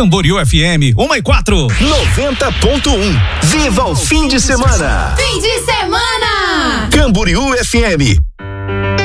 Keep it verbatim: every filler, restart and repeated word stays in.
Camboriú F M, uma e quatro. noventa ponto um. Viva o fim de semana. Fim de semana. Camboriú F M.